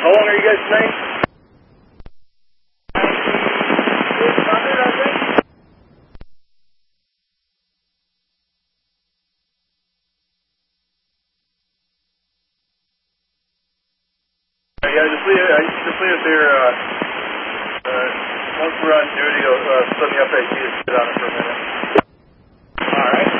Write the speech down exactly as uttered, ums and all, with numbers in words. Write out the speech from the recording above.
How long are you guys staying? Yeah, just leave it, uh, just leave it there. Uh, uh, once we're on duty, you'll uh, set me up at you to sit on it for a minute. All right.